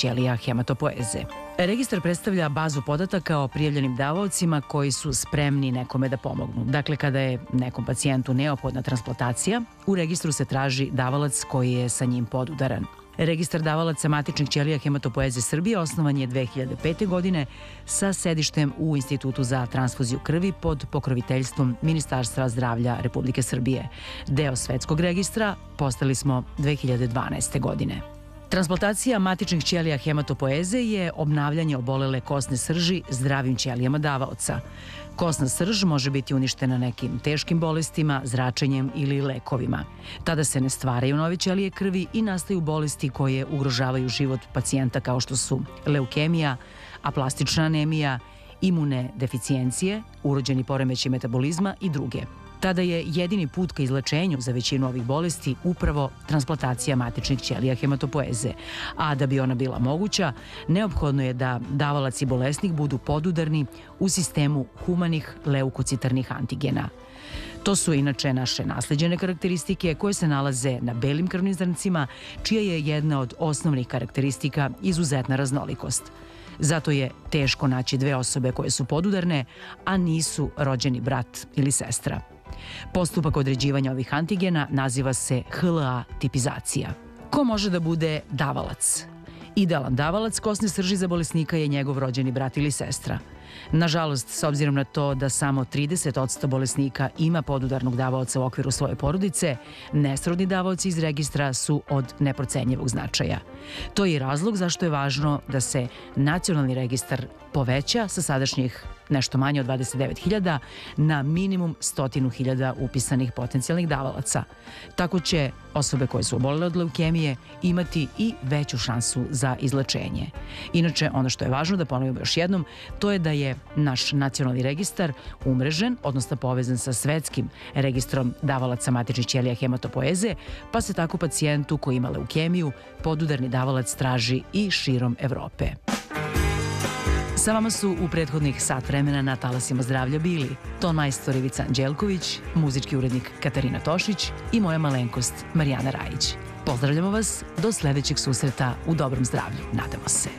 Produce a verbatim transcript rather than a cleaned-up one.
ćelija hematopoeze. Registar predstavlja bazu podataka o prijavljenim davaocima koji su spremni nekome da pomognu. Dakle, kada je nekom pacijentu neophodna transplantacija, u registru se traži davalac koji je sa njim podudaran. Registar davalaca matičnih ćelija hematopoeze Srbije osnovan je dve hiljade pete. godine sa sedištem u Institutu za transfuziju krvi pod pokroviteljstvom Ministarstva zdravlja Republike Srbije. Deo svetskog registra postali smo dve hiljade dvanaeste. godine. Transplantacija matičnih ćelija hematopoeze je obnavljanje obolele kosne srži zdravim ćelijama davaoca. Kosna srž može biti uništena nekim teškim bolestima, zračenjem ili lekovima. Tada se ne stvaraju nove ćelije krvi i nastaju bolesti koje ugrožavaju život pacijenta kao što su leukemija, aplastična anemija, imune deficijencije, urođeni poremećaj metabolizma i druge. Tada je jedini put ka izlečenju za većinu ovih bolesti upravo transplantacija matičnih ćelija hematopoeze, a da bi ona bila moguća, neophodno je da davalac i bolesnik budu podudarni u sistemu humanih leukocitarnih antigena. To su inače naše nasleđene karakteristike koje se nalaze na belim krvnim zrncima, čija je jedna od osnovnih karakteristika izuzetna raznolikost. Zato je teško naći dve osobe koje su podudarne, a nisu rođeni brat ili sestra. Postupak određivanja ovih antigena naziva se H L A tipizacija. Ko može da bude davalac? Idealan davalac kosne srži za bolesnika je njegov rođeni brat ili sestra. Nažalost, s obzirom na to da samo trideset posto bolesnika ima podudarnog davaoca u okviru svoje porodice, nesrodni davaoci iz registra su od neprocenjivog značaja. To je i razlog zašto je važno da se nacionalni registar poveća sa sadašnjih nešto manje od dvadeset devet hiljada na minimum stotinu hiljada upisanih potencijalnih davalaca. Tako će osobe koje su obolele od leukemije imati i veću šansu za izlečenje. Inače, ono što je važno da ponovimo još jednom, to je da je naš nacionalni registar umrežen, odnosno povezan sa svetskim registrom davalaca matičnih ćelija hematopoeze, pa se tako pacijentu koji ima leukemiju podudarni davalac traži i širom Evrope. Sa vama su u prethodnih sat vremena na Talasima zdravlja bili ton majstor Ivica Anđelković, muzički urednik Katarina Tošić i moja malenkost Marijana Rajić. Pozdravljamo vas do sledećeg susreta u dobrom zdravlju, nadamo se.